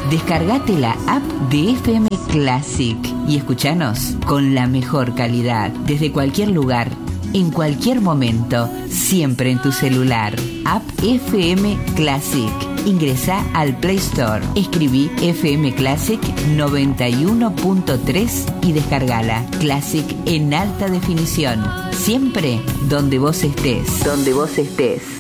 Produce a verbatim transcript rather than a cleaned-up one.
Descargate la app de F M Classic y escuchanos con la mejor calidad, desde cualquier lugar, en cualquier momento, siempre en tu celular. App F M Classic. Ingresá al Play Store, escribí F M Classic noventa y uno punto tres y descargala. Classic en alta definición. Siempre donde vos estés. Donde vos estés.